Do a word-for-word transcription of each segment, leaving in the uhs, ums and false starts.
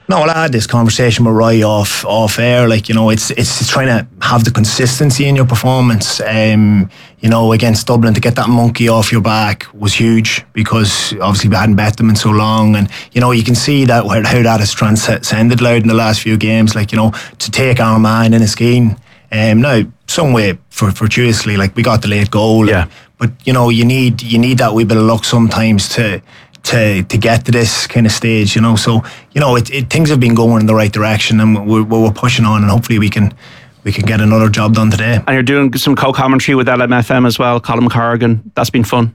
No, well, I had this conversation with Roy off off air. Like, you know, it's it's trying to have the consistency in your performance. Um, you know, against Dublin, to get that monkey off your back was huge, because obviously we hadn't bet them in so long, and you know, you can see that how that has transcended Louth in the last few games. Like, you know, to take our man in a scheme. Um, now, some way for fortuitously, like we got the late goal. Yeah. But you know, you need you need that wee bit of luck sometimes to. To, to get to this kind of stage, you know, so you know it, it things have been going in the right direction, and we're, we're pushing on, and hopefully we can we can get another job done today. And you're doing some co-commentary with L M F M as well, Colin Corrigan. That's been fun.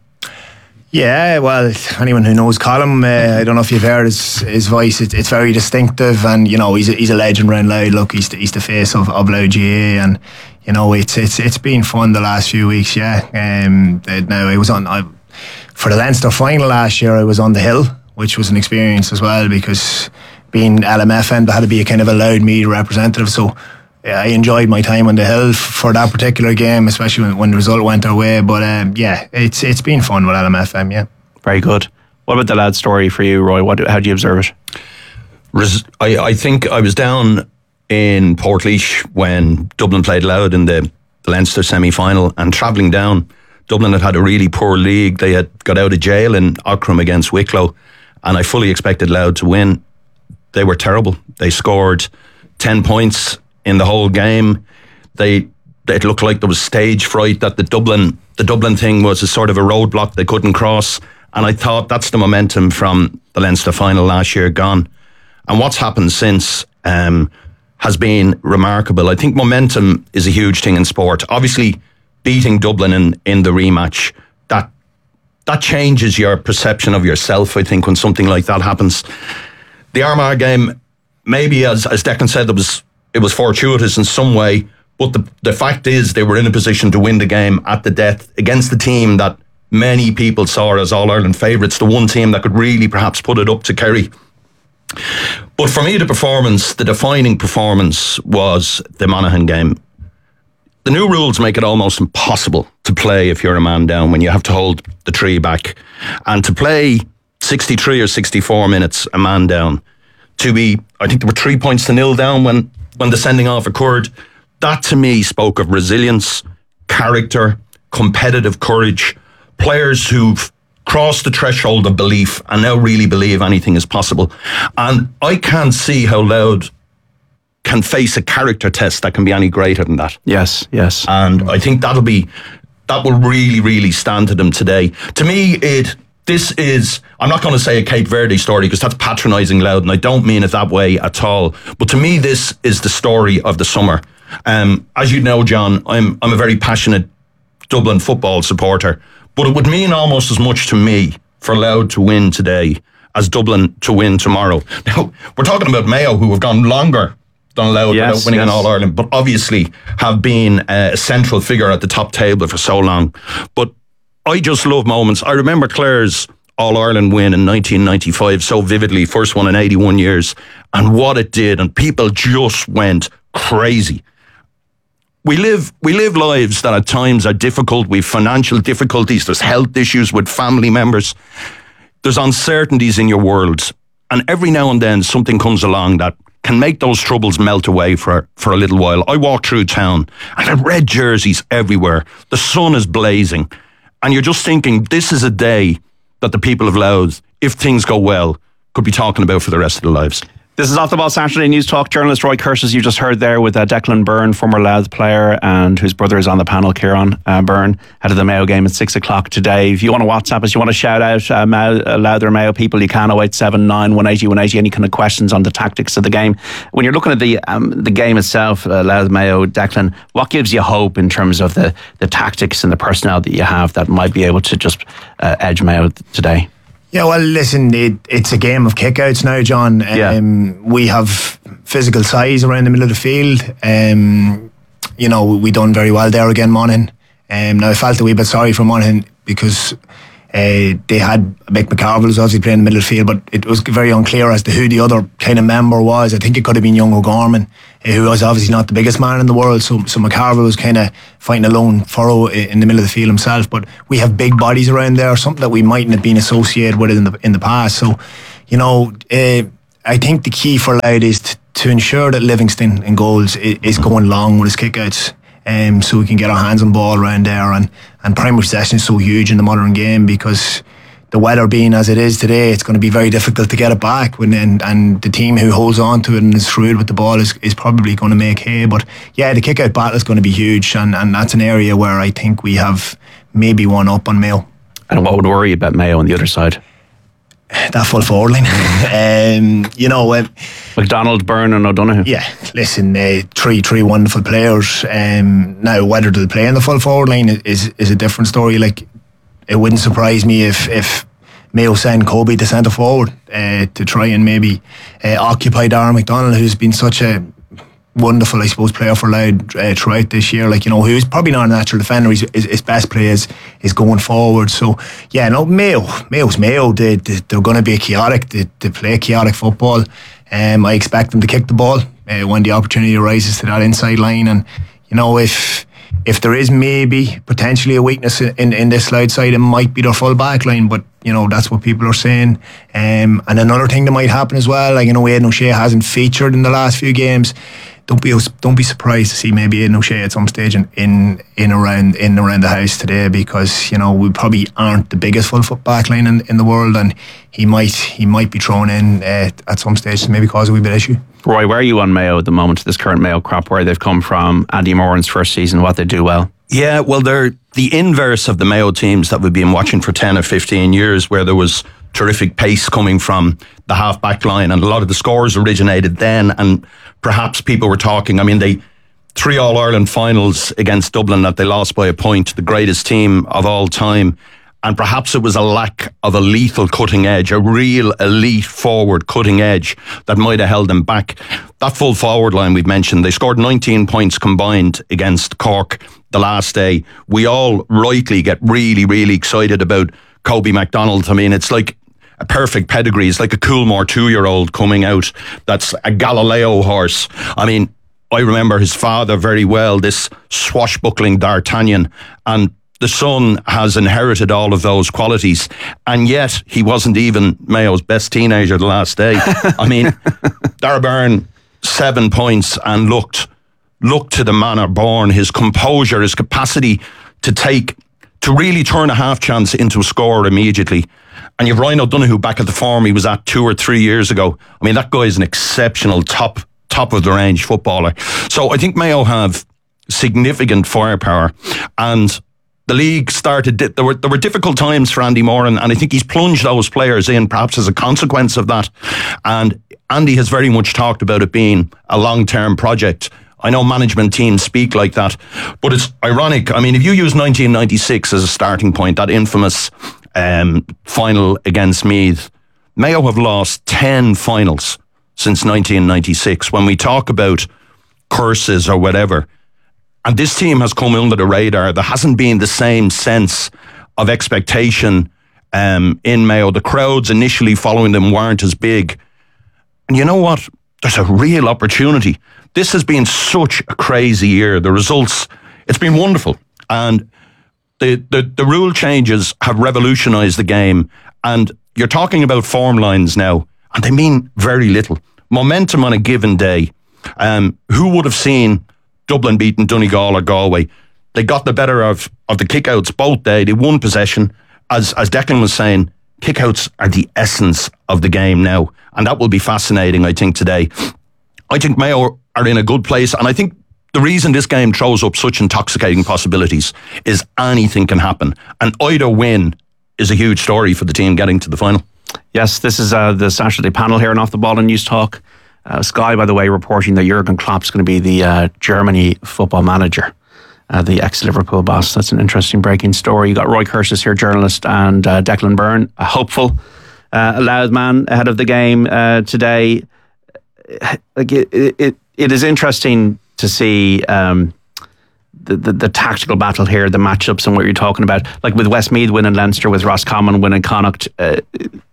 Yeah, well, anyone who knows Colin, uh, I don't know if you've heard his his voice. It, it's very distinctive, and you know he's a, he's a legend around Louth. Look, he's the, he's the face of, of Louth G A, and you know it's it's it's been fun the last few weeks. Yeah, um, now I was on. I, For the Leinster final last year, I was on the hill, which was an experience as well, because being L M F M, there had to be a kind of a Louth media representative. So yeah, I enjoyed my time on the hill f- for that particular game, especially when, when the result went our way. But um, yeah, it's it's been fun with L M F M. Yeah, very good. What about the lad story for you, Roy? What? How do you observe it? Res- I, I think I was down in Portlaoise when Dublin played Louth in the, the Leinster semi-final, and travelling down, Dublin had had a really poor league. They had got out of jail in Aughrim against Wicklow, and I fully expected Louth to win. They were terrible. They scored ten points in the whole game. They it looked like there was stage fright, that the Dublin the Dublin thing was a sort of a roadblock they couldn't cross. And I thought, that's the momentum from the Leinster final last year gone. And what's happened since um, has been remarkable. I think momentum is a huge thing in sport. Obviously, beating Dublin in, in the rematch, that that changes your perception of yourself, I think, when something like that happens. The Armagh game, maybe as as Declan said, it was it was fortuitous in some way, but the the fact is they were in a position to win the game at the death against the team that many people saw as All-Ireland favourites, the one team that could really perhaps put it up to Kerry. But for me, the performance, the defining performance, was the Monaghan game. The new rules make it almost impossible to play if you're a man down, when you have to hold the tree back. And to play sixty-three or sixty-four minutes a man down, to be, I think there were three points to nil down when, when the sending off occurred, that to me spoke of resilience, character, competitive courage, players who've crossed the threshold of belief and now really believe anything is possible. And I can't see how Louth can face a character test that can be any greater than that. Yes, yes. And I think that'll be, that will really, really stand to them today. To me, it, this is, I'm not going to say a Cape Verde story, because that's patronising Louth, and I don't mean it that way at all. But to me, this is the story of the summer. Um, as you know, John, I'm I'm a very passionate Dublin football supporter, but it would mean almost as much to me for Louth to win today as Dublin to win tomorrow. Now, we're talking about Mayo, who have gone longer than Louth yes, without winning yes. an All-Ireland, but obviously have been a central figure at the top table for so long. But I just love moments. I remember Clare's All-Ireland win in nineteen ninety-five so vividly, first one in eighty-one years, and what it did, and people just went crazy. We live we live lives that at times are difficult. We've financial difficulties, there's health issues with family members, there's uncertainties in your world, and every now and then something comes along that can make those troubles melt away for, for a little while. I walk through town and there are red jerseys everywhere. The sun is blazing, and you're just thinking, this is a day that the people of Louth, if things go well, could be talking about for the rest of their lives. This is Off the Ball Saturday News Talk. Journalist Roy Curtis, you just heard there, with uh, Declan Byrne, former Louth player, and whose brother is on the panel, Kieran uh, Byrne, head of the Mayo game at six o'clock today. If you want to WhatsApp us, you want to shout out uh, Mayo, uh, Louth or Mayo people, you can. oh eight seven nine, one eight zero, one eight zero. Any kind of questions on the tactics of the game. When you're looking at the um, the game itself, uh, Louth, Mayo, Declan, what gives you hope in terms of the, the tactics and the personnel that you have that might be able to just uh, edge Mayo today? Yeah, well, listen, it, it's a game of kickouts now, John. Um, yeah. We have physical size around the middle of the field. Um, you know, we done very well there again, Monaghan. Um, now, I felt a wee bit sorry for Monaghan because uh, they had Mick McCarville was obviously playing in the middle of the field, but it was very unclear as to who the other kind of member was. I think it could have been young O'Gorman, uh, who was obviously not the biggest man in the world. So, so McCarville was kind of fighting a lone furrow in the middle of the field himself. But we have big bodies around there, something that we mightn't have been associated with in the in the past. So, you know, uh, I think the key for Louth is to, to ensure that Livingston in goals is, is going long with his kickouts, um, so we can get our hands on the ball around there. And, and primary possession is so huge in the modern game, because the weather being as it is today, it's going to be very difficult to get it back. When and, and the team who holds on to it and is shrewd with the ball is, is probably going to make hay. But yeah, the kick-out battle is going to be huge, and, and that's an area where I think we have maybe one up on Mayo. And what would worry you about Mayo on the other side? That full forward line. um, you know, um, McDonald, Byrne and O'Donoghue. Yeah, listen, uh, three three wonderful players. Um, now, whether they'll play in the full forward line is is a different story. Like, it wouldn't surprise me if if Mayo send Kobe to centre forward uh, to try and maybe uh, occupy Darren McDonald, who's been such a wonderful, I suppose, player for Louth uh, throughout this year. Like, you know, who's probably not a natural defender. His, his, his best play is, is going forward. So, yeah, no, Mayo, Mayo's Mayo. They, they, they're going to be chaotic. They, they play chaotic football. Um, I expect them to kick the ball uh, when the opportunity arises to that inside line. And, you know, if if there is maybe potentially a weakness in, in this Louth side, it might be their full back line. But, you know, that's what people are saying. Um, and another thing that might happen as well, like, you know, Aidan O'Shea hasn't featured in the last few games. Don't be don't be surprised to see maybe Aidan O'Shea at some stage in, in in around in around the house today, because, you know, we probably aren't the biggest full foot back line in, in the world, and he might he might be thrown in uh, at some stage to maybe cause a wee bit of issue. Roy, where are you on Mayo at the moment, this current Mayo crop, where they've come from, Andy Moran's first season, what they do well? Yeah, well, they're the inverse of the Mayo teams that we've been watching for ten or fifteen years, where there was terrific pace coming from the half-back line, and a lot of the scores originated then, and perhaps people were talking, I mean, they three All-Ireland finals against Dublin that they lost by a point, the greatest team of all time, and perhaps it was a lack of a lethal cutting edge, a real elite forward cutting edge that might have held them back. That full forward line we've mentioned, they scored nineteen points combined against Cork the last day. We all rightly get really, really excited about Kobe MacDonald. I mean, it's like a perfect pedigree. It's like a Coolmore two-year-old coming out that's a Galileo horse. I mean, I remember his father very well, this swashbuckling D'Artagnan, and the son has inherited all of those qualities, and yet he wasn't even Mayo's best teenager the last day. I mean, Dara Byrne, seven points, and looked looked to the manner born, his composure, his capacity to take, to really turn a half chance into a score immediately. And you've Ryan O'Donoghue back at the form he was at two or three years ago. I mean, that guy is an exceptional top top of the range footballer. So I think Mayo have significant firepower, and the league started, there were there were difficult times for Andy Moran, and I think he's plunged those players in perhaps as a consequence of that. And Andy has very much talked about it being a long-term project. I know management teams speak like that, but it's ironic. I mean, if you use nineteen ninety-six as a starting point, that infamous um, final against Meath, Mayo have lost ten finals since nineteen ninety-six. When we talk about curses or whatever, and this team has come under the radar, there hasn't been the same sense of expectation um, in Mayo. The crowds initially following them weren't as big. And you know what? There's a real opportunity. This has been such a crazy year. The results, it's been wonderful. And the, the, the rule changes have revolutionised the game. And you're talking about form lines now, and they mean very little. Momentum on a given day. Um, who would have seen Dublin beating Donegal or Galway? They got the better of, of the kickouts both day. They won possession. As, as Declan was saying, kickouts are the essence of the game now. And that will be fascinating, I think, today. I think Mayo are in a good place, and I think the reason this game throws up such intoxicating possibilities is anything can happen, and either win is a huge story for the team getting to the final. Yes, this is uh, the Saturday panel here on Off the Ball and News Talk. Uh, Sky, by the way, reporting that Jurgen Klopp's going to be the uh, Germany football manager, uh, the ex-Liverpool boss. That's an interesting breaking story. You got Roy Curtis here, journalist, and uh, Declan Byrne, a hopeful, uh, a loud man ahead of the game uh, today. Like it, it, it is interesting to see um, the, the the tactical battle here, the matchups, and what you're talking about. Like with Westmeath winning Leinster, with Roscommon winning Connacht, uh,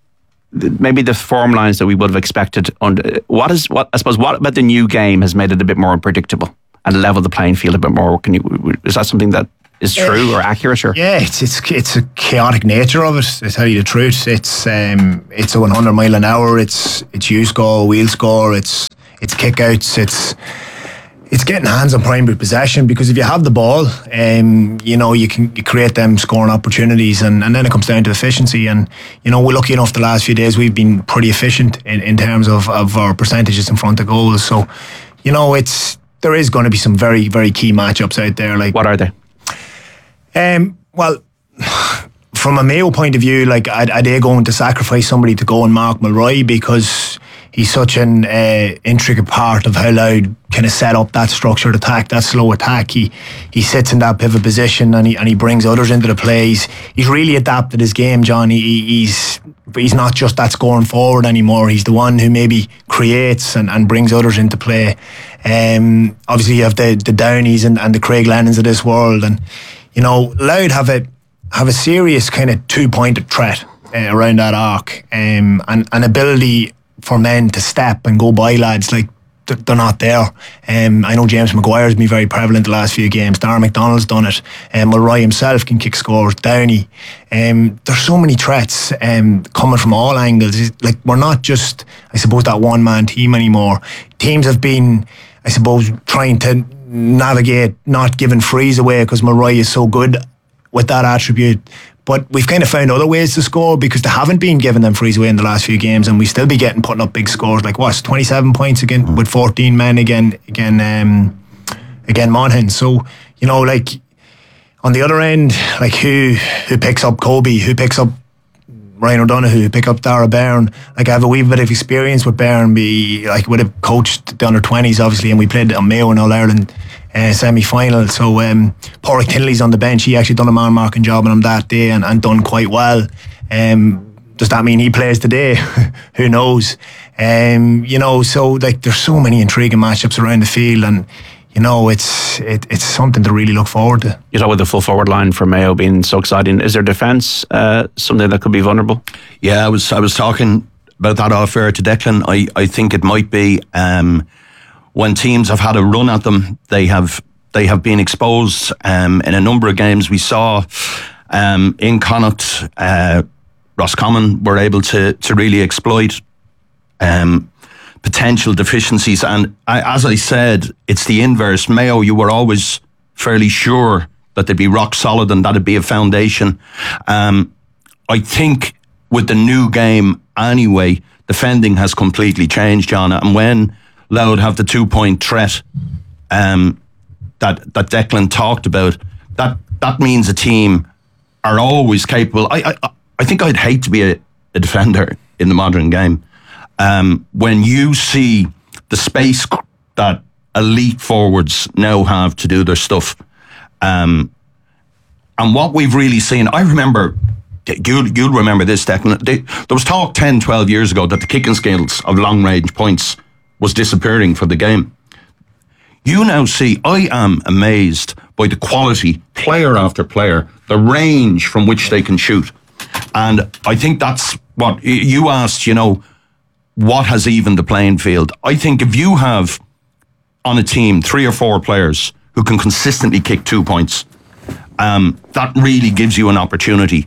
maybe the form lines that we would have expected. Under, what is what I suppose? What about the new game has made it a bit more unpredictable and leveled the playing field a bit more? Can you? Is that something that is true uh, or accurate? Or? Yeah, it's it's it's a chaotic nature of it, to tell you the truth. It's um it's a one hundred mile an hour. It's it's you score, we'll score. It's it's kickouts. It's it's getting hands on primary possession, because if you have the ball, um, you know, you can you create them scoring opportunities, and, and then it comes down to efficiency. And you know, we're lucky enough the last few days we've been pretty efficient in, in terms of, of our percentages in front of goals. So, you know, it's there is going to be some very very key matchups out there. Like, what are they? Um, well, from a Mayo point of view, like, are, are they going to sacrifice somebody to go and mark Mulroy, because he's such an uh, intricate part of how Louth kind of set up that structured attack, that slow attack. He he sits in that pivot position, and he and he brings others into the play. He's, he's really adapted his game, John. He, he's he's not just that scoring forward anymore. He's the one who maybe creates and, and brings others into play. Um, obviously, you have the the Downies and, and the Craig Lennons of this world, and you know, Louth have a have a serious kind of two pointed threat uh, around that arc, um, and an ability for men to step and go by lads, like they're not there. Um, I know James Maguire's been very prevalent the last few games. Darren McDonald's done it. Um, Mulroy himself can kick scores. Downey. Um, there's so many threats um, coming from all angles. It's like, we're not just, I suppose, that one man team anymore. Teams have been, I suppose, trying to navigate not giving frees away, because Mulroy is so good with that attribute. But we've kind of found other ways to score, because they haven't been giving them frees away in the last few games, and we still be getting putting up big scores. Like, what, twenty-seven points again with fourteen men again, again, um, again Monaghan. So, you know, like, on the other end, like, who who picks up Kobe, who picks up Ryan O'Donoghue, who pick up Dara Byrne. Like, I have a wee bit of experience with Byrne. Be like, would have coached the under twenties, obviously, and we played on Mayo in All Ireland Uh, semi-final. So um, Pádraig Tinley's on the bench. He actually done a man marking job on him that day, and, and done quite well. Um, does that mean he plays today? Who knows? Um, you know, so like, there's so many intriguing matchups around the field, and you know, it's it, it's something to really look forward to. You know, with the full forward line for Mayo being so exciting, is their defence uh, something that could be vulnerable? Yeah, I was I was talking about that off air to Declan. I, I think it might be. Um, When teams have had a run at them, they have they have been exposed um, in a number of games. We saw um, in Connacht, uh, Roscommon were able to to really exploit um, potential deficiencies. And I, as I said, it's the inverse. Mayo, you were always fairly sure that they'd be rock solid and that'd be a foundation. Um, I think with the new game anyway, defending has completely changed, John. And when Louth have the two-point threat um, that that Declan talked about, that that means a team are always capable. I I, I think I'd hate to be a, a defender in the modern game. Um, when you see the space that elite forwards now have to do their stuff, um, and what we've really seen, I remember, you'll, you'll remember this, Declan, they, there was talk ten, twelve years ago that the kicking skills of long-range points was disappearing for the game. You now see, I am amazed by the quality, player after player, the range from which they can shoot. And I think that's what you asked, you know, what has evened the playing field? I think if you have on a team three or four players who can consistently kick two points, um, that really gives you an opportunity.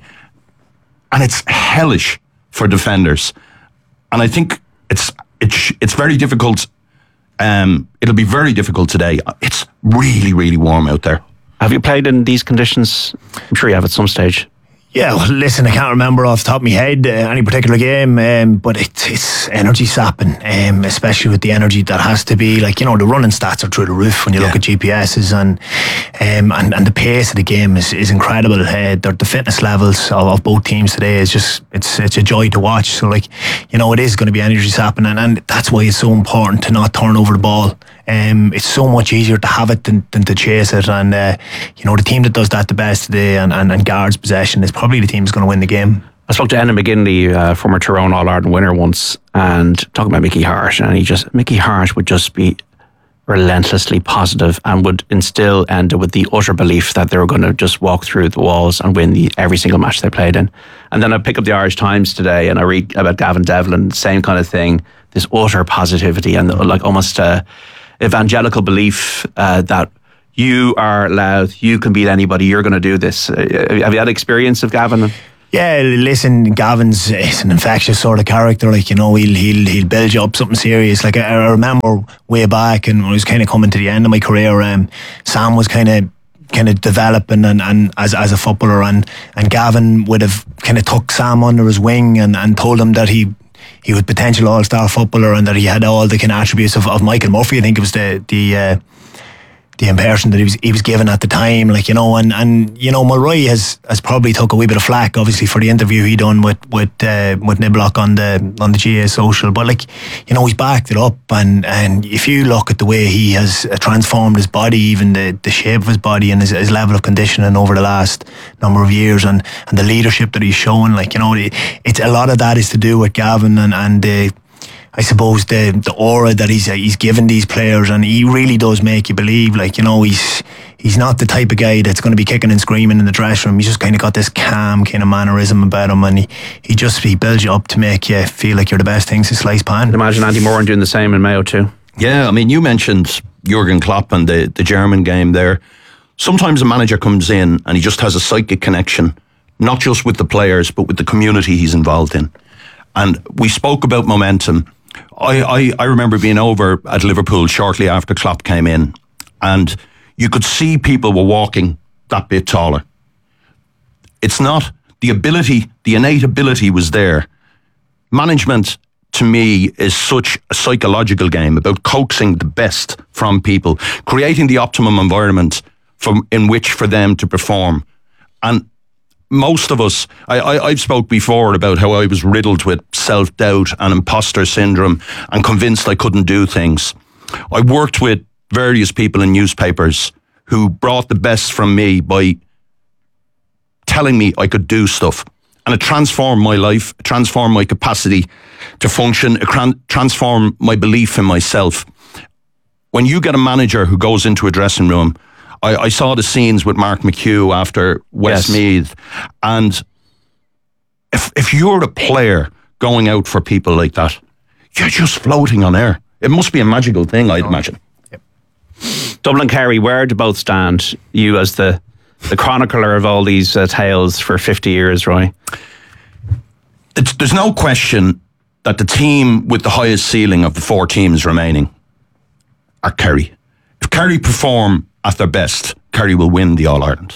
And it's hellish for defenders. And I think it's It's it's very difficult. Um, it'll be very difficult today. It's really, really warm out there. Have you played in these conditions? I'm sure you have at some stage. Yeah, well, listen, I can't remember off the top of my head uh, any particular game, um, but it, it's energy sapping, um, especially with the energy that has to be, like, you know, the running stats are through the roof when you yeah. look at G P S's, and um, and, and the pace of the game is, is incredible. Uh, the, the fitness levels of, of both teams today is just, it's it's a joy to watch. So, like, you know, it is going to be energy sapping, and, and that's why it's so important to not turn over the ball. Um, it's so much easier to have it than, than to chase it, and uh, you know, the team that does that the best today and, and, and guards possession is probably the team that's going to win the game. I spoke to Enna McGinley, uh, former Tyrone All-Ireland winner once, and talking about Mickey Hart, and he just Mickey Hart would just be relentlessly positive and would instill Enda with the utter belief that they were going to just walk through the walls and win the, every single match they played in. And then I pick up the Irish Times today and I read about Gavin Devlin, same kind of thing, this utter positivity and like almost a evangelical belief uh, that you are Louth, you can beat anybody, you're going to do this. Uh, have you had experience of Gavin? Yeah, listen, Gavin's he's an infectious sort of character. Like, you know, he'll he'll he'll build you up something serious. Like, I, I remember way back, and when I was kind of coming to the end of my career, um, Sam was kind of kind of developing and, and as as a footballer, and and Gavin would have kind of took Sam under his wing and, and told him that he he was potential all-star footballer and that he had all the kind of attributes of, of Michael Murphy. I think it was the the uh, the impression that he was he was given at the time, like, you know, and, and you know, Mulroy has, has probably took a wee bit of flack, obviously, for the interview he done with with uh, with Niblock on the on the G A social, but, like, you know, he's backed it up, and, and if you look at the way he has transformed his body, even the, the shape of his body and his, his level of conditioning over the last number of years, and, and the leadership that he's shown, like, you know, it, it's a lot of that is to do with Gavin and and the. I suppose the the aura that he's he's given these players, and he really does make you believe, like, you know, he's he's not the type of guy that's going to be kicking and screaming in the dressing room. He's just kind of got this calm kind of mannerism about him, and he, he just he builds you up to make you feel like you're the best thing since sliced pan. I'd imagine Andy Moran doing the same in Mayo too. Yeah, I mean, you mentioned Jurgen Klopp and the, the German game there. Sometimes a manager comes in and he just has a psychic connection, not just with the players, but with the community he's involved in. And we spoke about momentum. I, I, I remember being over at Liverpool shortly after Klopp came in, and you could see people were walking that bit taller. It's not the ability, the innate ability was there. Management, to me, is such a psychological game about coaxing the best from people, creating the optimum environment from in which for them to perform. And most of us, I, I, I've spoke before about how I was riddled with self-doubt and imposter syndrome and convinced I couldn't do things. I worked with various people in newspapers who brought the best from me by telling me I could do stuff. And it transformed my life, it transformed my capacity to function, it transformed my belief in myself. When you get a manager who goes into a dressing room, I, I saw the scenes with Mark McHugh after Westmeath, yes. And if if you're a player going out for people like that, you're just floating on air. It must be a magical thing, I'd imagine. Yep. Dublin Kerry, where do both stand? You as the, the chronicler of all these uh, tales for fifty years, Roy. It's, there's no question that the team with the highest ceiling of the four teams remaining are Kerry. If Kerry perform at their best, Kerry will win the All-Ireland.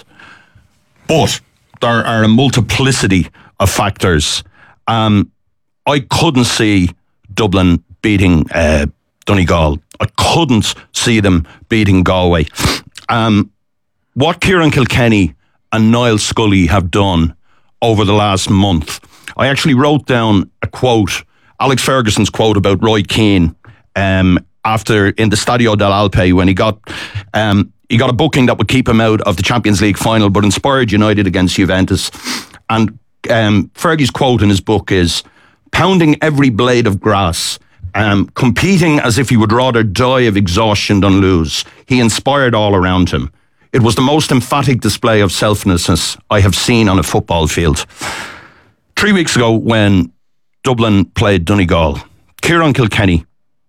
But there are a multiplicity of factors. Um, I couldn't see Dublin beating uh, Donegal. I couldn't see them beating Galway. Um, what Kieran Kilkenny and Niall Scully have done over the last month, I actually wrote down a quote, Alex Ferguson's quote about Roy Keane, um, after in the Stadio dell'Alpe when he got um, he got a booking that would keep him out of the Champions League final, but inspired United against Juventus. And um, Fergie's quote in his book is, pounding every blade of grass, um, competing as if he would rather die of exhaustion than lose. He inspired all around him. It was the most emphatic display of selflessness I have seen on a football field. Three weeks ago when Dublin played Donegal, Kieran Kilkenny,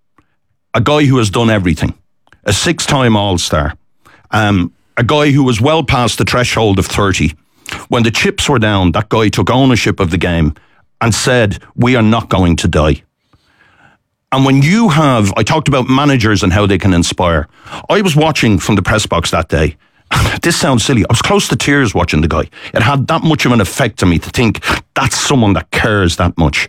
a guy who has done everything, a six-time All-Star, um, a guy who was well past the threshold of thirty. When the chips were down, that guy took ownership of the game and said, we are not going to die. And when you have, I talked about managers and how they can inspire. I was watching from the press box that day. This sounds silly. I was close to tears watching the guy. It had that much of an effect on me to think that's someone that cares that much.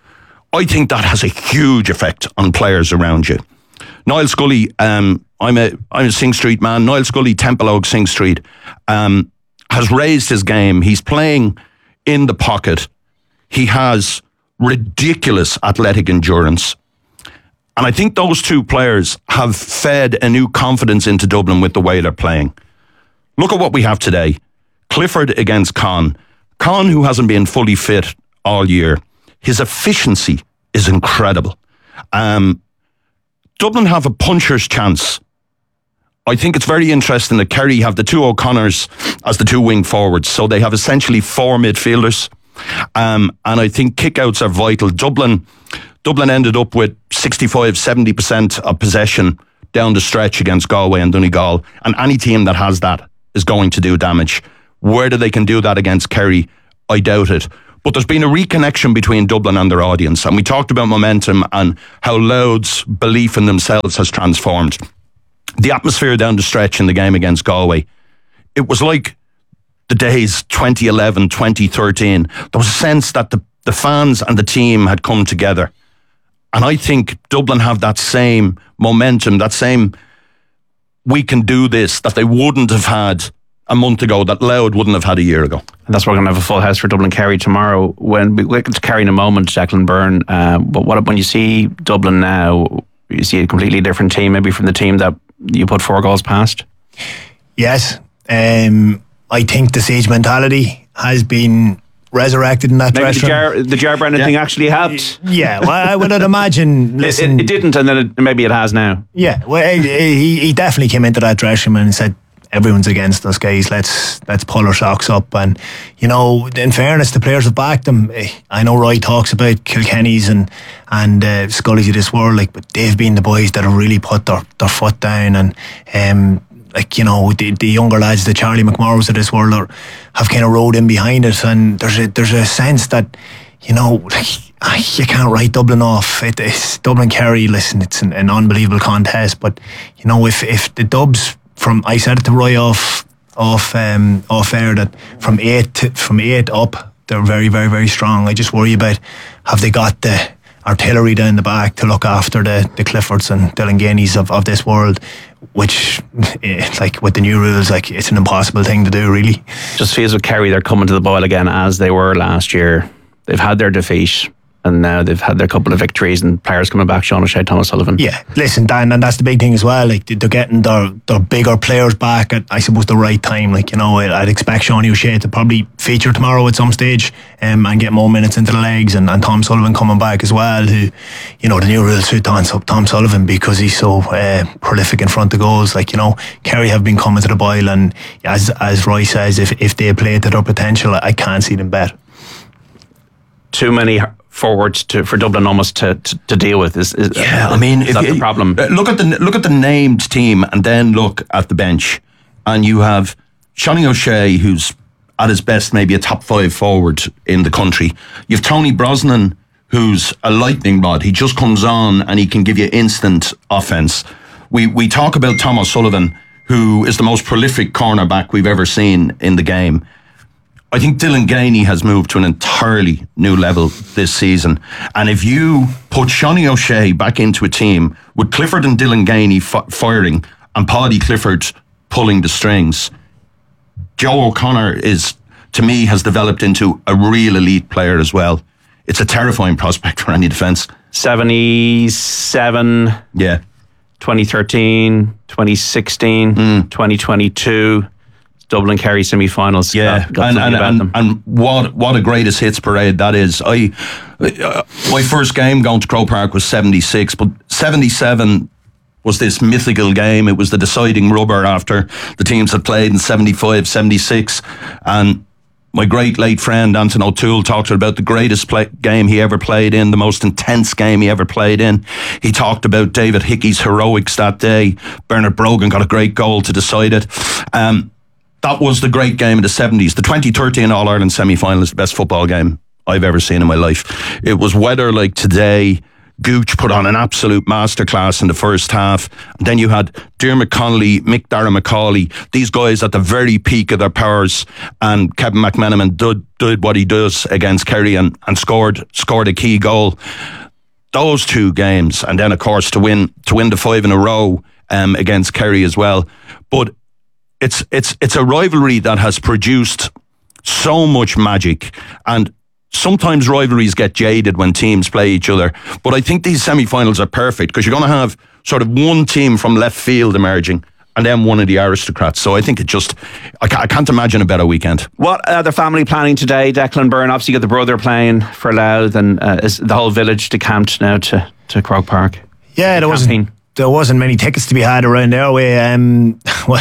I think that has a huge effect on players around you. Niall Scully, um, I'm a I'm a Sing Street man. Niall Scully, Templeogue, Sing Street, um, has raised his game. He's playing in the pocket. He has ridiculous athletic endurance. And I think those two players have fed a new confidence into Dublin with the way they're playing. Look at what we have today. Clifford against Con. Con, who hasn't been fully fit all year, his efficiency is incredible. Um, Dublin have a puncher's chance. I think it's very interesting that Kerry have the two O'Connors as the two wing forwards, so they have essentially four midfielders. Um, and I think kickouts are vital. Dublin, Dublin ended up with sixty-five, seventy percent of possession down the stretch against Galway and Donegal, and any team that has that is going to do damage. Whether they can do that against Kerry, I doubt it. But there's been a reconnection between Dublin and their audience, and we talked about momentum and how Louth's belief in themselves has transformed. The atmosphere down the stretch in the game against Galway, it was like the days twenty eleven, twenty thirteen. There was a sense that the, the fans and the team had come together. And I think Dublin have that same momentum, that same we can do this, that they wouldn't have had a month ago, that Louth wouldn't have had a year ago. And that's why we're going to have a full house for Dublin Kerry tomorrow. When we get to Kerry in a moment, Declan Byrne. Uh, but what when you see Dublin now, you see a completely different team, maybe from the team that you put four goals past? Yes. Um, I think the siege mentality has been resurrected in that Maybe dressing the Jar, the Jar Brennan Yeah. thing actually helped. Yeah, well, I would imagine. It, Listen, it, it didn't, and then it, maybe it has now. yeah, well, he, he definitely came into that dressing room and said, everyone's against us, guys. Let's let's pull our socks up. And you know, in fairness, the players have backed them. I know Roy talks about Kilkenny's and and uh, Scully's of this world, like, but they've been the boys that have really put their, their foot down. And um, like, you know, the, the younger lads, the Charlie McMorrows of this world, are, have kind of rode in behind it. And there's a there's a sense that, you know, like, you can't write Dublin off. It, it's Dublin Kerry. Listen, it's an, an unbelievable contest. But you know, if if the Dubs, from I said it to Roy off off um, off air, that from eight to, from eight up, they're very very very strong. I just worry about, have they got the artillery down the back to look after the, the Cliffords and Dylan Gainey's of, of this world, which, eh, like, with the new rules, like, it's an impossible thing to do, really. Just feels with Kerry, they're coming to the boil again as they were last year. They've had their defeat, and now they've had their couple of victories, and players coming back. Sean O'Shea, Thomas Sullivan. Yeah, listen, Dan, and that's the big thing as well. Like, they're getting their, their bigger players back at, I suppose, the right time. Like, you know, I'd expect Sean O'Shea to probably feature tomorrow at some stage, um, and get more minutes into the legs, and, and Tom Sullivan coming back as well, who, you know, the new rules suit Tom, Tom Sullivan because he's so uh, prolific in front of goals. Like, you know, Kerry have been coming to the boil, and as as Roy says, if, if they play to their potential, I can't see them bet. Too many forwards to, for Dublin almost to, to, to deal with. Is, is Yeah, I mean, is if that you, the problem? uh, Look at the look at the named team, and then look at the bench, and you have Sean O'Shea, who's at his best maybe a top five forward in the country. You have Tony Brosnan, who's a lightning rod. He just comes on and he can give you instant offense. We we talk about Thomas Sullivan, who is the most prolific cornerback we've ever seen in the game. I think Dylan Gainey has moved to an entirely new level this season. And if you put Sean O'Shea back into a team with Clifford and Dylan Gainey f- firing and Paddy Clifford pulling the strings, Joe O'Connor is, to me, has developed into a real elite player as well. It's a terrifying prospect for any defence. seventy-seven, Yeah. twenty thirteen, twenty sixteen, Mm. twenty twenty-two. Dublin Kerry semi-finals. Yeah, Got, got and, and, about and, them. and what what a greatest hits parade that is. I uh, my first game going to Croke Park was seventy-six, but seventy-seven was this mythical game. It was the deciding rubber after the teams had played in seventy-five, seventy-six, and my great late friend Anton O'Toole talked about the greatest play, game he ever played in, the most intense game he ever played in. He talked about David Hickey's heroics that day. Bernard Brogan got a great goal to decide it. Um, That was the great game of the seventies. The twenty thirteen All-Ireland semi-final is the best football game I've ever seen in my life. It was weather like today. Gooch put on an absolute masterclass in the first half. And then you had Diarmuid Connolly, Mick Dara McCauley, these guys at the very peak of their powers. And Kevin McMenamin did, did what he does against Kerry and, and scored scored a key goal. Those two games, and then of course to win to win the five in a row um, against Kerry as well. But It's it's it's a rivalry that has produced so much magic, and sometimes rivalries get jaded when teams play each other. But I think these semi-finals are perfect because you're going to have sort of one team from left field emerging, and then one of the aristocrats. So I think it just I can't, I can't imagine a better weekend. What are the family planning today? Declan Byrne, obviously you got the brother playing for Louth, and uh, is the whole village decamped now to to Croke Park? Yeah, there wasn't Campaign. there wasn't many tickets to be had around our way. Um, well,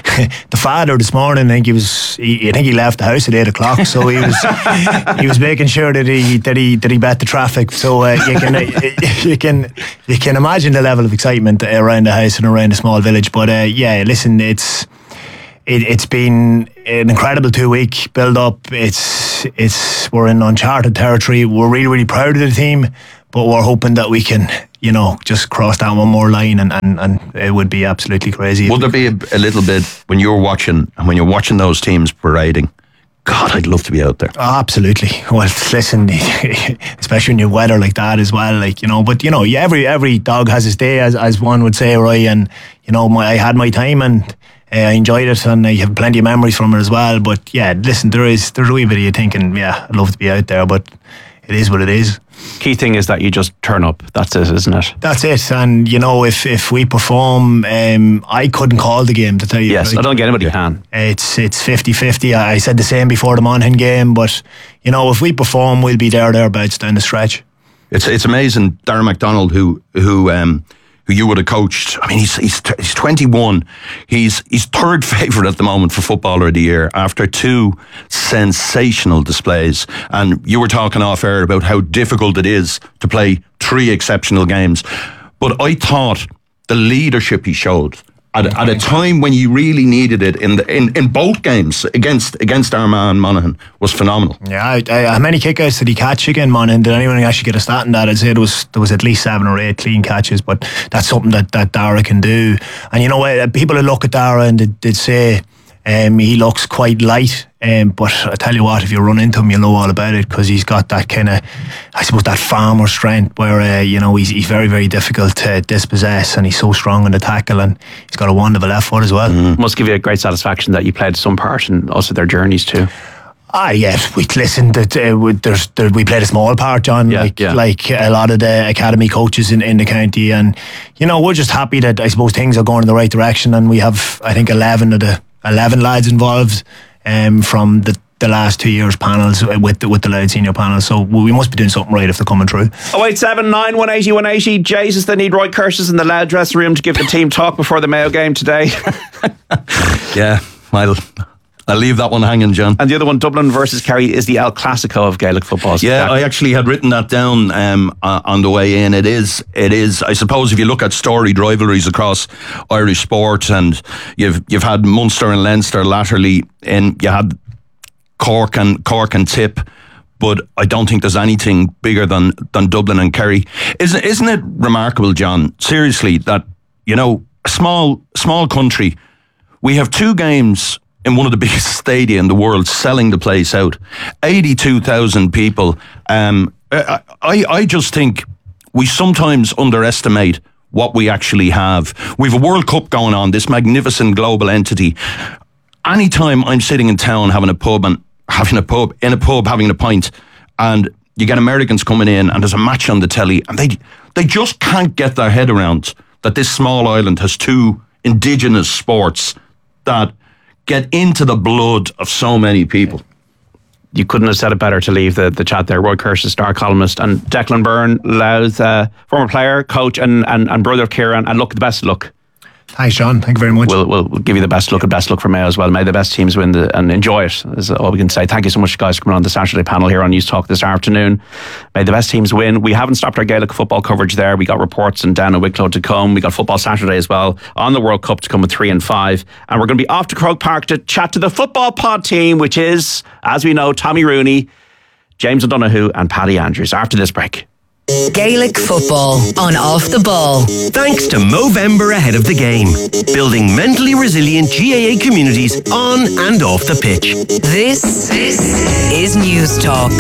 the father this morning, I think he was, he, I think he left the house at eight o'clock, so he was he was making sure that he that he that he bet the traffic. So uh, you can you can you can imagine the level of excitement around the house and around the small village. But uh, yeah, listen, it's. It, it's been an incredible two week build up. It's it's we're in uncharted territory. We're really really proud of the team, but we're hoping that we can, you know, just cross down one more line, and, and, and it would be absolutely crazy. Would there be a, a little bit when you're watching and when you're watching those teams parading? God, I'd love to be out there. Oh, absolutely. Well, listen, especially when you have weather like that as well, like, you know. But you know, every every dog has his day, as as one would say, right? And you know, my I had my time and. Uh, I enjoyed it, and I have plenty of memories from it as well. But yeah, listen, there is there's a wee bit of you thinking, yeah, I'd love to be out there, but it is what it is. Key thing is that you just turn up. That's it, isn't it? That's it. And you know, if if we perform, um, I couldn't call the game, to tell you. Yes, like, I don't think anybody can. It's it's fifty-fifty. I said the same before the Monaghan game, but you know, if we perform, we'll be there thereabouts down the stretch. It's it's amazing. Darren McDonald, who who um. who you would have coached. I mean, he's he's he's twenty-one. He's he's third favourite at the moment for Footballer of the Year after two sensational displays. And you were talking off air about how difficult it is to play three exceptional games. But I thought the leadership he showed at, at a time when you really needed it in the in, in both games against against Armagh and Monaghan was phenomenal. Yeah, I, I, how many kickouts did he catch again, Monaghan? Did anyone actually get a stat in that? I'd say there was there was at least seven or eight clean catches, but that's something that, that Dara can do. And you know what, people who look at Dara and they'd, they'd say um, he looks quite light, um, but I tell you what, if you run into him, you'll know all about it, because he's got that kind of, I suppose, that farmer strength where uh, you know, he's he's very very difficult to dispossess, and he's so strong in the tackle, and he's got a wonderful left foot as well. Mm. Must give you a great satisfaction that you played some part in also their journeys too. Ah, yes, we listened. Uh, we, there's, there, we played a small part, John, yeah, like yeah. like a lot of the academy coaches in, in the county, and you know, we're just happy that I suppose things are going in the right direction, and we have, I think, eleven of the eleven lads involved um, from the, the last two years' panels with the, with the Louth senior panel. So we must be doing something right if they're coming through. oh eight seven nine, one eight oh, one eight oh. Jesus, they need Roy Kershaws in the Louth dressing room to give the team talk before the Mayo game today. Yeah, I'll, I'll leave that one hanging, John. And the other one, Dublin versus Kerry, is the El Clasico of Gaelic football. Yeah, I actually had written that down um, uh, on the way in. It is, it is. I suppose if you look at storied rivalries across Irish sport, and you've you've had Munster and Leinster latterly, and you had Cork and Cork and Tip, but I don't think there's anything bigger than than Dublin and Kerry. Isn't isn't it remarkable, John? Seriously, that, you know, a small small country, we have two games in one of the biggest stadia in the world, selling the place out. eighty-two thousand people. Um, I, I just think we sometimes underestimate what we actually have. We've a World Cup going on, this magnificent global entity. Anytime I'm sitting in town having a pub and having a pub, in a pub having a pint, and you get Americans coming in and there's a match on the telly, and they they just can't get their head around that this small island has two indigenous sports that get into the blood of so many people. You couldn't have said it better to leave the, the chat there. Roy Kershaws, star columnist, and Declan Byrne, Louth, uh, former player, coach, and, and, and brother of Kieran. And look, the best of luck. Thanks, John. Thank you very much. We'll, we'll, we'll give you the best luck and best luck for Mayo as well. May the best teams win the, and enjoy it, is all we can say. Thank you so much, guys, for coming on the Saturday panel here on News Talk this afternoon. May the best teams win. We haven't stopped our Gaelic football coverage there. We got reports in Down and Wicklow to come. We got Football Saturday as well on the World Cup to come with three and five. And we're going to be off to Croke Park to chat to the football pod team, which is, as we know, Tommy Rooney, James O'Donoghue and Paddy Andrews. After this break. Gaelic football on Off the Ball. Thanks to Movember ahead of the game. Building mentally resilient G A A communities on and off the pitch. This, this is News Talk.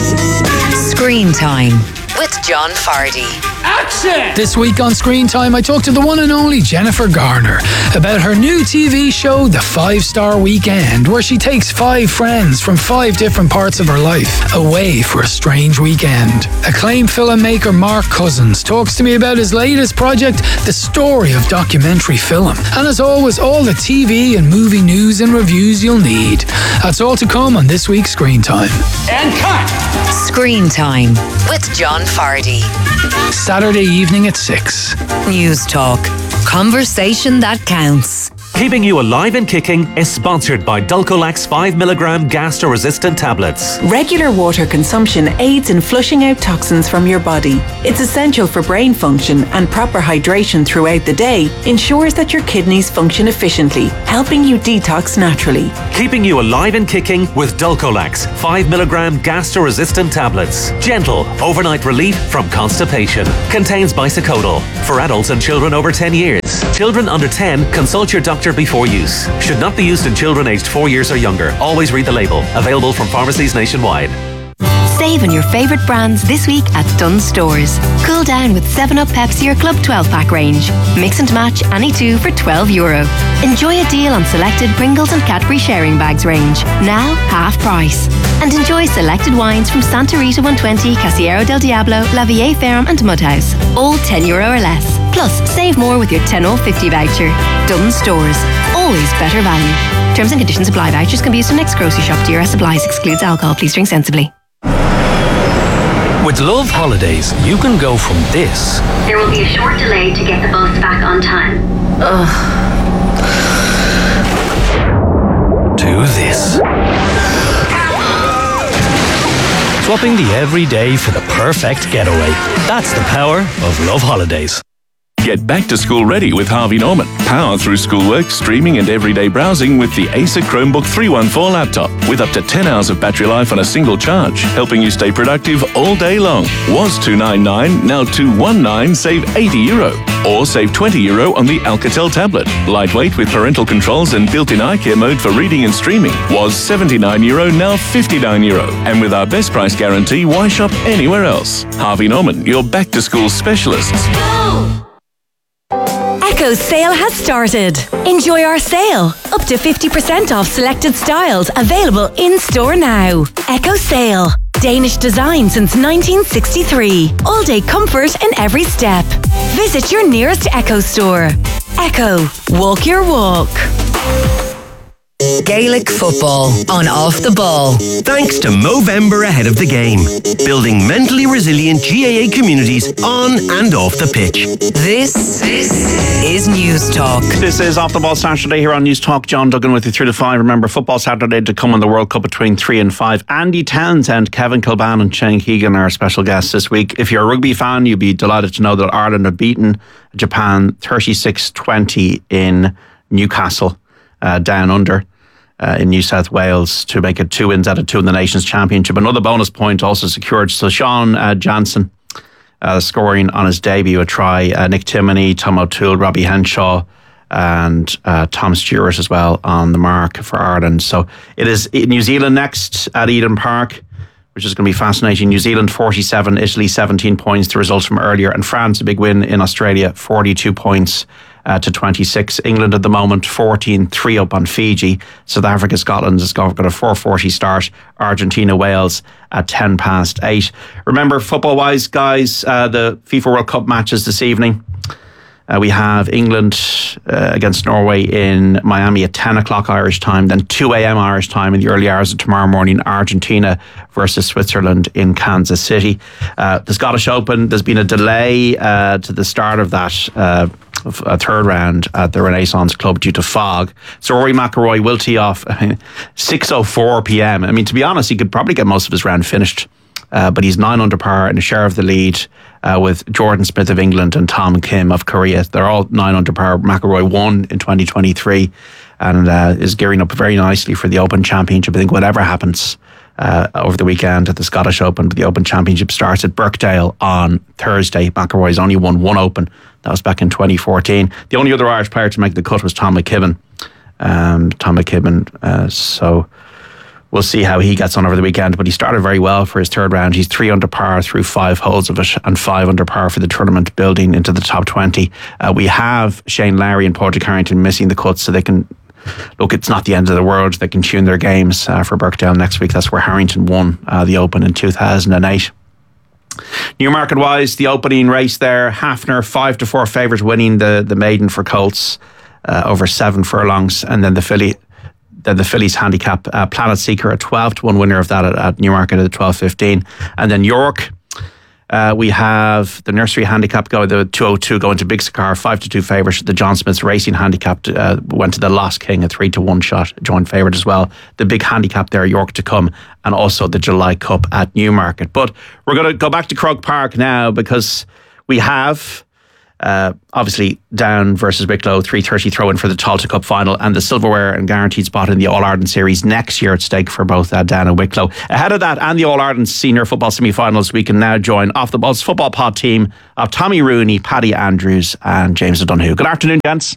Screen Time with John Fardy. Action! This week on Screen Time, I talked to the one and only Jennifer Garner about her new T V show, The Five Star Weekend, where she takes five friends from five different parts of her life away for a strange weekend. Acclaimed filmmaker Mark Cousins talks to me about his latest project, The Story of Documentary Film. And as always, all the T V and movie news and reviews you'll need. That's all to come on this week's Screen Time. And cut! Screen Time with John Fardy. Saturday evening at six. News Talk. Conversation that counts. Keeping You Alive and Kicking is sponsored by Dulcolax five milligram gastro-resistant tablets. Regular water consumption aids in flushing out toxins from your body. It's essential for brain function, and proper hydration throughout the day ensures that your kidneys function efficiently, helping you detox naturally. Keeping You Alive and Kicking with Dulcolax five milligram gastro-resistant tablets. Gentle overnight relief from constipation. Contains bisacodyl for adults and children over ten years. Children under ten, consult your doctor before use. Should not be used in children aged four years or younger. Always read the label. Available from pharmacies nationwide. Save on your favourite brands this week at Dunnes Stores. Cool down with seven up Pepsi or Club twelve pack range. Mix and match any two for twelve euro. Enjoy a deal on selected Pringles and Cadbury sharing bags range. Now half price. And enjoy selected wines from Santa Rita one twenty, Casillero del Diablo, La Vie Ferrum and Mudhouse. All ten euro or less. Plus, save more with your ten off fifty voucher. Dunnes Stores. Always better value. Terms and conditions apply. Vouchers can be used in next grocery shop. D R S supplies. Excludes alcohol. Please drink sensibly. With Love Holidays, you can go from this. There will be a short delay to get the bus back on time. Ugh. To this. Swapping the everyday for the perfect getaway. That's the power of Love Holidays. Get back to school ready with Harvey Norman. Power through schoolwork, streaming and everyday browsing with the Acer Chromebook three one four laptop with up to ten hours of battery life on a single charge, helping you stay productive all day long. Was two ninety-nine, now two nineteen, save eighty euro. Or save twenty euro on the Alcatel tablet. Lightweight with parental controls and built-in eye care mode for reading and streaming. Was seventy-nine euro, now fifty-nine euro. And with our best price guarantee, why shop anywhere else? Harvey Norman, your back-to-school specialists. Echo's sale has started. Enjoy our sale. Up to fifty percent off selected styles available in store now. Echo sale. Danish design since nineteen sixty-three. All day comfort in every step. Visit your nearest Echo store. Echo. Walk your walk. Gaelic football on Off the Ball. Thanks to Movember ahead of the game. Building mentally resilient G A A communities on and off the pitch. This, this is News Talk. This is Off the Ball Saturday here on News Talk. John Duggan with you through to five. Remember, Football Saturday to come in the World Cup between three and five. Andy Townsend, Kevin Kilban and Shane Keegan are our special guests this week. If you're a rugby fan, you'll be delighted to know that Ireland have beaten Japan thirty-six twenty in Newcastle, uh, down under. Uh, in New South Wales to make it two wins out of two in the Nations Championship. Another bonus point also secured. So Sean uh, Jansen uh, scoring on his debut a try. Uh, Nick Timoney, Tom O'Toole, Robbie Henshaw and uh, Tom Stewart as well on the mark for Ireland. So it is New Zealand next at Eden Park, which is going to be fascinating. New Zealand forty-seven, Italy seventeen points, the results from earlier. And France, a big win in Australia, forty-two points. Uh, to twenty-six. England at the moment fourteen three up on Fiji. South Africa, Scotland has got, got a four forty start. Argentina, Wales at ten past eight. Remember, football wise, guys, uh, the FIFA World Cup matches this evening. Uh, we have England uh, against Norway in Miami at ten o'clock Irish time, then two a.m. Irish time in the early hours of tomorrow morning, Argentina versus Switzerland in Kansas City. Uh, the Scottish Open, there's been a delay uh, to the start of that uh, a third round at the Renaissance Club due to fog. So Rory McIlroy will tee off six oh four p.m. I mean, to be honest, he could probably get most of his round finished. Uh, but he's nine under par and a share of the lead uh, with Jordan Smith of England and Tom Kim of Korea. They're all nine under par. McIlroy won in twenty twenty-three and uh, is gearing up very nicely for the Open Championship. I think whatever happens uh, over the weekend at the Scottish Open, but the Open Championship starts at Birkdale on Thursday. McIlroy's only won one Open. That was back in twenty fourteen. The only other Irish player to make the cut was Tom McKibben. Um, Tom McKibben. Uh, so... We'll see how he gets on over the weekend, but he started very well for his third round. He's three under par through five holes of it and five under par for the tournament, building into the top twenty. Uh, we have Shane Lowry and Padraig Harrington missing the cut, so they can, look, it's not the end of the world. They can tune their games uh, for Birkdale next week. That's where Harrington won uh, the Open in two thousand eight. Newmarket-wise, the opening race there, Hafner, five to four favourite, winning the, the maiden for Colts uh, over seven furlongs, and then the filly... Then the Phillies handicap, uh, Planet Seeker, a twelve to one winner of that at, at Newmarket at twelve fifteen. And then York, Uh, we have the nursery handicap go the two oh two going to Big Sakar, five to two favourite. The John Smith's Racing handicap uh, went to the Lost King, a three to one shot, joint favourite as well. The big handicap there, York to come, and also the July Cup at Newmarket. But we're going to go back to Croke Park now, because we have uh, obviously Down versus Wicklow, three thirty throw in for the Talta Cup final, and the silverware and guaranteed spot in the All-Ireland series next year at stake for both uh, Down and Wicklow. Ahead of that and the All-Ireland senior football semi-finals, we can now join Off the Ball's football pod team of Tommy Rooney, Paddy Andrews and James O'Donoghue. Good afternoon, gents.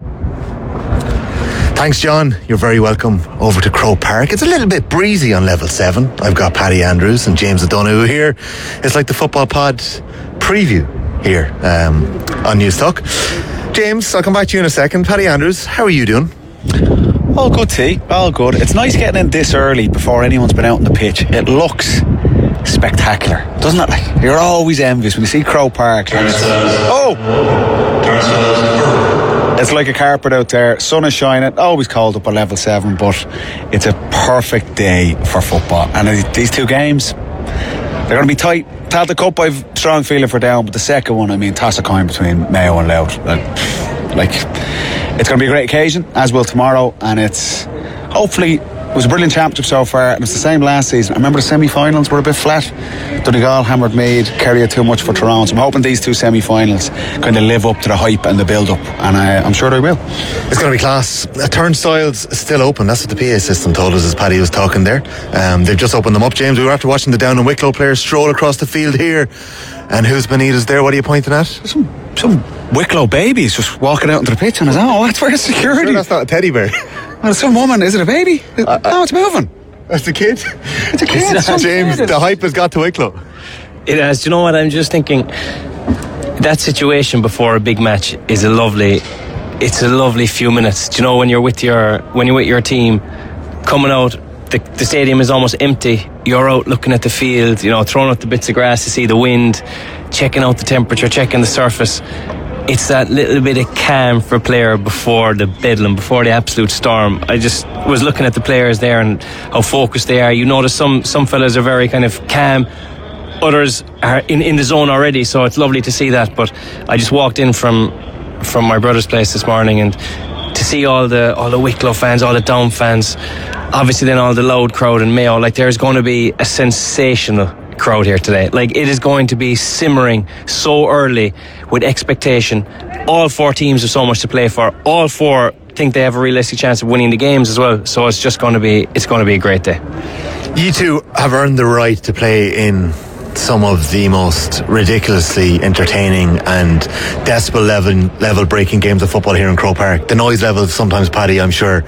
Thanks, John. You're very welcome over to Croke Park. It's a little bit breezy on level seven. I've got Paddy Andrews and James O'Donoghue here. It's like the football pod preview here um, on News Talk. James, I'll come back to you in a second. Paddy Andrews, how are you doing? All good, T. All good. It's nice getting in this early before anyone's been out on the pitch. It looks spectacular, doesn't it? Like, you're always envious when you see Croke Park. It's, oh! It's like a carpet out there. Sun is shining. Always cold up at level seven, but it's a perfect day for football. And these two games, they're going to be tight. Talta Cup, I've a strong feeling for Down, but the second one, I mean, toss a coin between Mayo and Louth. Like, it's going to be a great occasion, as will tomorrow, and it's hopefully, it was a brilliant championship so far, and it's the same last season. I remember the semi-finals were a bit flat. Donegal hammered Meath, Kerry had too much for Tyrone. So I'm hoping these two semi-finals kind of live up to the hype and the build-up, and I, I'm sure they will. It's going to be class. Uh, turnstiles still open. That's what the P A system told us as Paddy was talking there. Um, they've just opened them up, James. We were after watching the Down and Wicklow players stroll across the field here. And who's Benitez there? What are you pointing at? Some, some Wicklow babies just walking out into the pitch, and I was, oh, that's where security. Sure that's not a teddy bear. Well, some woman, is it a baby? Uh, no, it's moving. That's the kid. It's a kid. It's James, the hype has got to Wicklow. It has. Do you know what? I'm just thinking that situation before a big match is a lovely. It's a lovely few minutes. Do you know when you're with your when you're with your team, coming out, the, the stadium is almost empty. You're out looking at the field, you know, throwing out the bits of grass to see the wind, checking out the temperature, checking the surface. It's that little bit of calm for a player before the bedlam, before the absolute storm. I just was looking at the players there and how focused they are. You notice some some fellas are very kind of calm, others are in, in the zone already, so it's lovely to see that. But I just walked in from from my brother's place this morning, and to see all the all the Wicklow fans, all the Down fans, obviously then all the loud crowd in Mayo, like there's going to be a sensational crowd here today. Like, it is going to be simmering so early with expectation. All four teams have so much to play for. All four think they have a realistic chance of winning the games as well. So it's just going to be it's going to be a great day. You two have earned the right to play in some of the most ridiculously entertaining and decibel level level breaking games of football here in Croke Park. The noise levels sometimes, Paddy, I'm sure.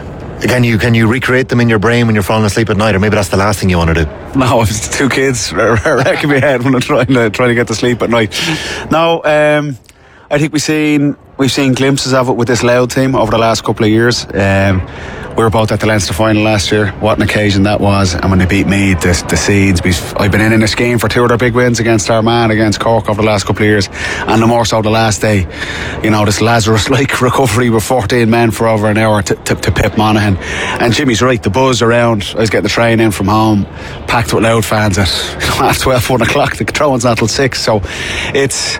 Can you can you recreate them in your brain when you're falling asleep at night, or maybe that's the last thing you want to do? No, it's two kids wrecking my head when I'm trying to trying to get to sleep at night. No, um, I think we've seen we've seen glimpses of it with this Louth team over the last couple of years. Um, we were both at the Leinster final last year. What an occasion that was! And when they beat Meath, the, the Seeds. I've been in in a scheme for two of their big wins against Armagh, against Cork over the last couple of years, and the more so the last day. You know, this Lazarus-like recovery with fourteen men for over an hour to, to, to Pip Monaghan. And Jimmy's right. The buzz around. I was getting the train in from home, packed with Louth fans at half twelve, one o'clock. The throw-in's not till six, so it's.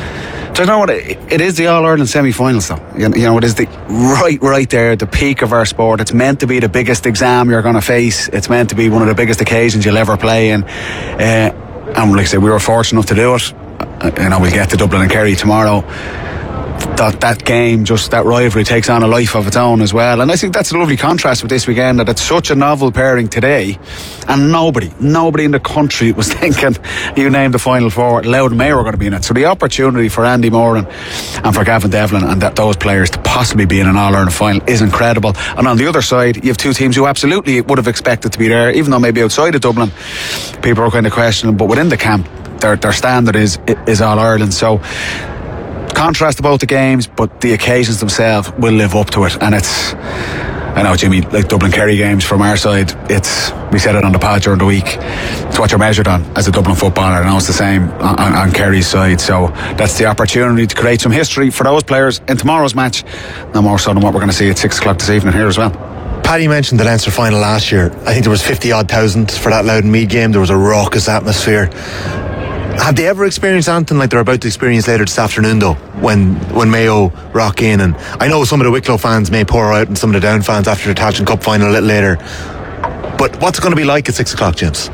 Do you know what? It, it is the All-Ireland semi-finals, though. You, you know, it is the right, right there, the peak of our sport. It's meant to be the biggest exam you're going to face. It's meant to be one of the biggest occasions you'll ever play in. Uh, and like I said, we were fortunate enough to do it. Uh, you know, we'll get to Dublin and Kerry tomorrow. That, that game, just that rivalry takes on a life of its own as well. And I think that's a lovely contrast with this weekend, that it's such a novel pairing today, and nobody nobody in the country was thinking, you named the final four, Louth and Mayo are going to be in it. So the opportunity for Andy Moran and for Gavin Devlin and that those players to possibly be in an All-Ireland final is incredible. And on the other side, you have two teams who absolutely would have expected to be there, even though maybe outside of Dublin people are kind of questioning, but within the camp their, their standard is is All-Ireland. So contrast about the games, but the occasions themselves will live up to it. And it's, I know, Jimmy, like Dublin Kerry games from our side, it's, we said it on the pod during the week, it's what you're measured on as a Dublin footballer. And I know it's the same on, on, on Kerry's side. So that's the opportunity to create some history for those players in tomorrow's match, no more so than what we're going to see at six o'clock this evening here as well. Paddy mentioned the Leinster final last year. I think there was fifty odd thousand for that Louth and Meath game. There was a raucous atmosphere. Have they ever experienced anything like they're about to experience later this afternoon, though, when when Mayo rock in? And I know some of the Wicklow fans may pour out and some of the Down fans after the Tailteann Cup final a little later. But what's it going to be like at six o'clock, James?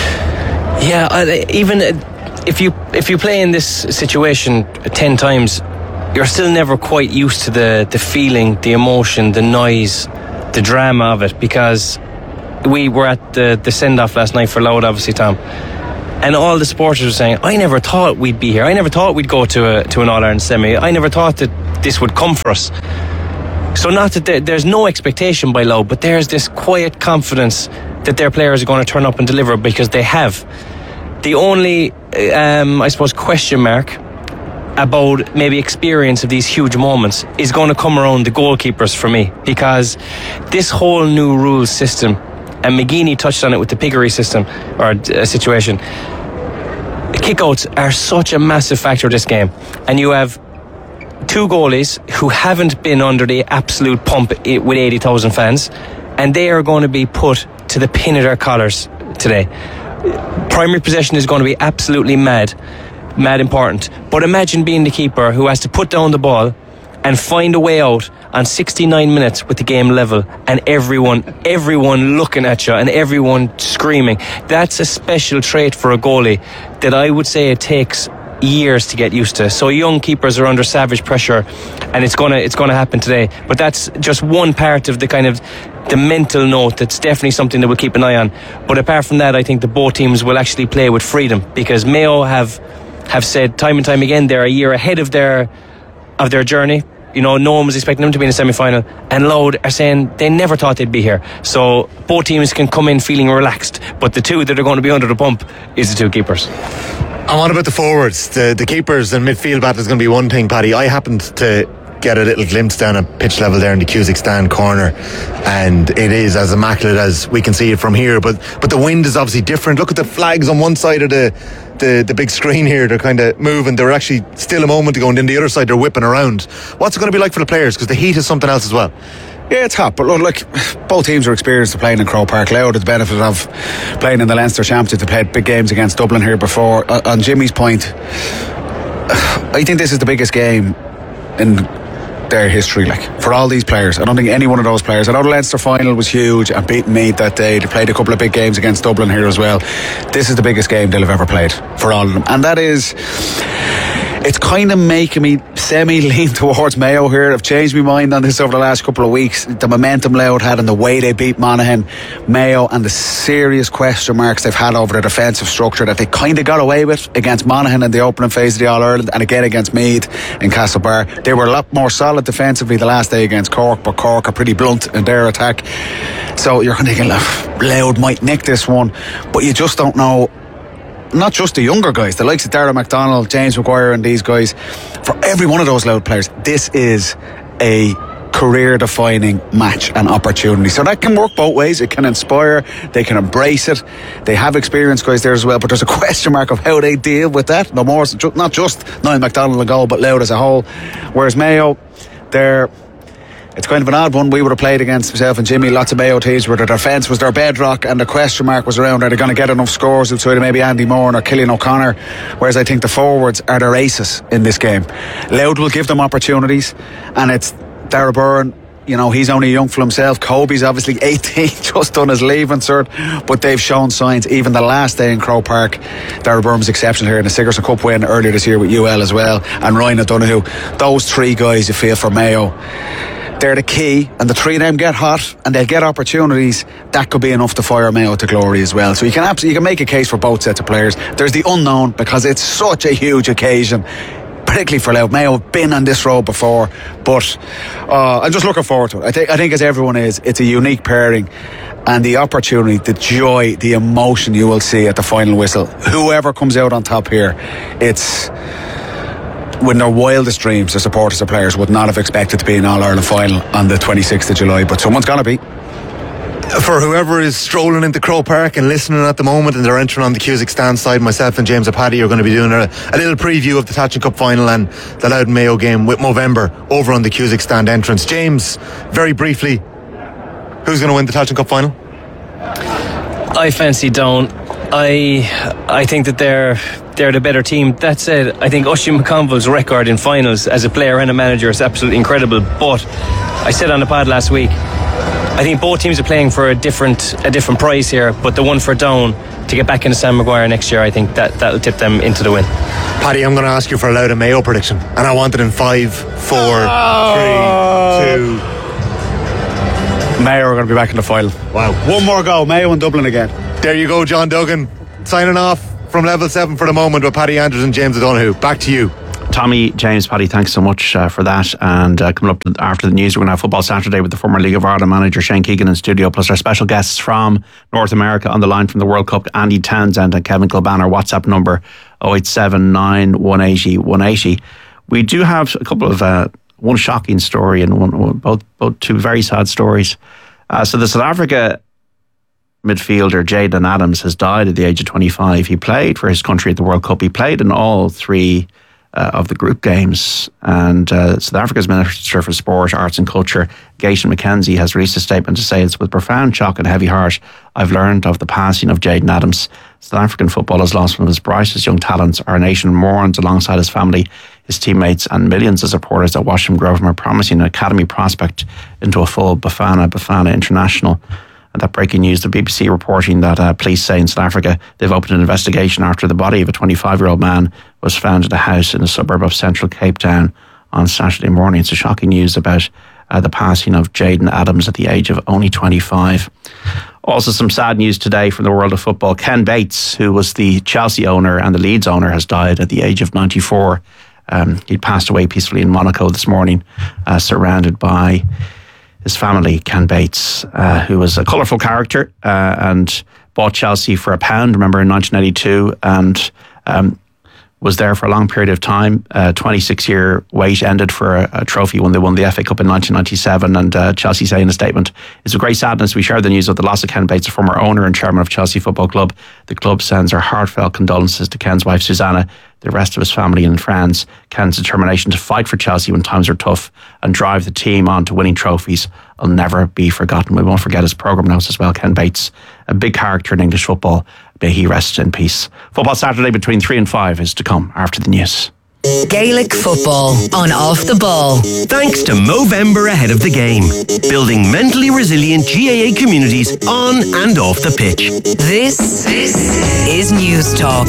Yeah, uh, even if you if you play in this situation ten times, you're still never quite used to the, the feeling, the emotion, the noise, the drama of it, because we were at the, the send-off last night for Louth, obviously, Tom. And all the supporters were saying, I never thought we'd be here. I never thought we'd go to a, to an All-Ireland semi. I never thought that this would come for us. So not that there, there's no expectation by Louth, but there's this quiet confidence that their players are going to turn up and deliver, because they have. The only, um, I suppose, question mark about maybe experience of these huge moments is going to come around the goalkeepers for me, because this whole new rules system, and McGeaney touched on it with the piggery system or uh, situation, kickouts are such a massive factor of this game. And you have two goalies who haven't been under the absolute pump with eighty thousand fans, and they are going to be put to the pin of their collars today. Primary possession is going to be absolutely mad mad important. But imagine being the keeper who has to put down the ball and find a way out on sixty-nine minutes with the game level, and everyone everyone looking at you and everyone screaming. That's a special trait for a goalie that I would say it takes years to get used to. So young keepers are under savage pressure, and it's gonna it's gonna happen today. But that's just one part of the kind of the mental note that's definitely something that we'll keep an eye on. But apart from that, I think the both teams will actually play with freedom, because Mayo have have said time and time again they're a year ahead of their of their journey. You know, no one was expecting them to be in a semi-final, and Louth are saying they never thought they'd be here. So both teams can come in feeling relaxed, but the two that are going to be under the pump is the two keepers. And what about the forwards? The the keepers and midfield battle is going to be one thing, Paddy. I happened to get a little glimpse down at pitch level there in the Cusack stand corner, and it is as immaculate as we can see it from here, but but the wind is obviously different. Look at the flags on one side of the the, the big screen here. They're kind of moving. They were actually still a moment ago, and then the other side they're whipping around. What's it going to be like for the players? Because the heat is something else as well. Yeah, it's hot, but look, like, both teams are experienced of playing in Croke Park. Louth had the benefit of playing in the Leinster Championship. They played big games against Dublin here before. Uh, on Jimmy's point, I think this is the biggest game in their history, like, for all these players. I don't think any one of those players, I know the Leinster final was huge and beating Meath that day. They played a couple of big games against Dublin here as well. This is the biggest game they'll have ever played for all of them, and that is, it's kind of making me semi lean towards Mayo here. I've changed my mind on this over the last couple of weeks. The momentum Louth had and the way they beat Monaghan, Mayo, and the serious question marks they've had over the defensive structure that they kind of got away with against Monaghan in the opening phase of the All-Ireland, and again against Meath in Castlebar. They were a lot more solid defensively the last day against Cork, but Cork are pretty blunt in their attack. So you're thinking, Louth might nick this one, but you just don't know. Not just the younger guys, the likes of Darragh MacDonald, James Maguire, and these guys. For every one of those Louth players, this is a career-defining match and opportunity. So that can work both ways. It can inspire, they can embrace it. They have experienced guys there as well, but there's a question mark of how they deal with that. No more, not just Niall MacDonald a goal, but Louth as a whole. Whereas Mayo, they're it's kind of an odd one. We would have played against myself and Jimmy lots of Mayo teams where their defence was their bedrock, and the question mark was around, are they going to get enough scores outside of maybe Andy Moore or Killian O'Connor, whereas I think the forwards are their aces in this game. Louth will give them opportunities, and it's Darragh Byrne, you know, he's only young for himself. Kobe's obviously eighteen, just done his leaving cert, but they've shown signs. Even the last day in Croke Park, Darragh Byrne was exceptional here in the Sigerson Cup win earlier this year with U L as well, and Ryan O'Donoghue. Those three guys you feel for Mayo, they're the key, and the three of them get hot and they'll get opportunities. That could be enough to fire Mayo to glory as well. So you can absolutely you can make a case for both sets of players. There's the unknown, because it's such a huge occasion, particularly for Louth. Mayo have been on this road before, but uh, I'm just looking forward to it. I think, I think as everyone is, it's a unique pairing, and the opportunity, the joy, the emotion you will see at the final whistle. Whoever comes out on top here, it's when their wildest dreams, the supporters, the players would not have expected to be in All-Ireland final on the twenty-sixth of July, but someone's going to be. For whoever is strolling into Croke Park and listening at the moment, and they're entering on the Cusack stand side, myself and James Paddy are going to be doing a, a little preview of the Tailteann Cup final and the Louth Mayo game with Movember over on the Cusack stand entrance. James, very briefly, who's going to win the Tailteann Cup final? I fancy Down. I I think that they're they're the better team. That said, I think Oisin McConville's record in finals as a player and a manager is absolutely incredible. But I said on the pod last week, I think both teams are playing for a different a different prize here, but the one for Down to get back into Sam Maguire next year, I think that, that'll tip them into the win. Paddy, I'm going to ask you for a Louth and Mayo prediction, and I want it in five, four, oh. three, two. Mayo are going to be back in the final. Wow. One more go, Mayo and Dublin again. There you go, John Duggan. Signing off from Level seven for the moment with Paddy Andrews and James O'Donoghue. Back to you. Tommy, James, Paddy, thanks so much uh, for that. And uh, coming up after the news, we're going to have Football Saturday with the former League of Ireland manager Shane Keegan in studio, plus our special guests from North America on the line from the World Cup, Andy Townsend and Kevin Kilban. Our WhatsApp number oh eight seven nine, one eight zero, one eight zero. We do have a couple of, uh, one shocking story and one, one both, both two very sad stories. Uh, so the South Africa midfielder Jayden Adams has died at the age of twenty-five. He played for his country at the World Cup. He played in all three uh, of the group games. And uh, South Africa's Minister for Sport, Arts and Culture, Gaishan McKenzie, has released a statement to say, "It's with profound shock and heavy heart I've learned of the passing of Jayden Adams. South African football has lost one of his brightest young talents. Our nation mourns alongside his family, his teammates and millions of supporters that watched him grow from a promising academy prospect into a full Bafana Bafana international." And that breaking news, the B B C reporting that uh, police say in South Africa they've opened an investigation after the body of a twenty-five-year-old man was found in a house in a suburb of central Cape Town on Saturday morning. It's a shocking news about uh, the passing of Jayden Adams at the age of only twenty-five. Also some sad news today from the world of football. Ken Bates, who was the Chelsea owner and the Leeds owner, has died at the age of ninety-four. Um, he'd passed away peacefully in Monaco this morning, uh, surrounded by his family. Ken Bates, uh, who was a colourful character uh, and bought Chelsea for a pound, remember, in nineteen eighty-two, and um, was there for a long period of time. Uh, twenty-six-year wait ended for a, a trophy when they won the F A Cup in nineteen ninety-seven, and uh, Chelsea say in a statement, "It's with great sadness we share the news of the loss of Ken Bates, a former owner and chairman of Chelsea Football Club. The club sends our heartfelt condolences to Ken's wife Susanna, the rest of his family and friends. Ken's determination to fight for Chelsea when times are tough and drive the team on to winning trophies will never be forgotten." We won't forget his programme notes as well. Ken Bates, a big character in English football. May he rest in peace. Football Saturday between three and five is to come after the news. Gaelic football on Off the Ball. Thanks to Movember ahead of the game. Building mentally resilient G A A communities on and off the pitch. This, this is News Talk.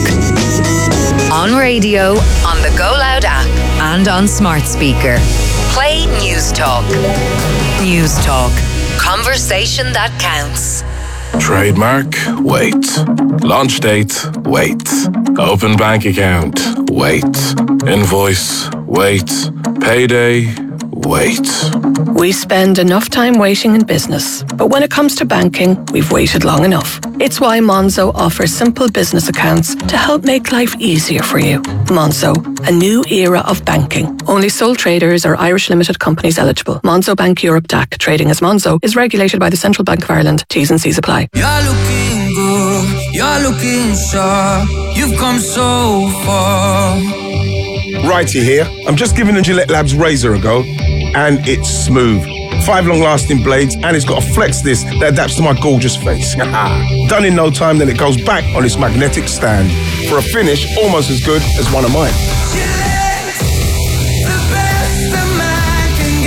On radio, on the Go Loud app, and on smart speaker. Play News Talk. News Talk. Conversation that counts. Trademark, wait. Launch date, wait. Open bank account, wait. Invoice, wait. Payday, wait. We spend enough time waiting in business, but when it comes to banking, we've waited long enough. It's why Monzo offers simple business accounts to help make life easier for you. Monzo, a new era of banking. Only sole traders or Irish limited companies eligible. Monzo Bank Europe D A C, trading as Monzo, is regulated by the Central Bank of Ireland. T's and C's apply. You're looking good, you're looking sharp, you've come so far. Righty here. I'm just giving the Gillette Labs razor a go, and it's smooth. Five long-lasting blades, and it's got a flex disc that adapts to my gorgeous face. Done in no time, then it goes back on its magnetic stand for a finish almost as good as one of mine. Gillette, the best a man can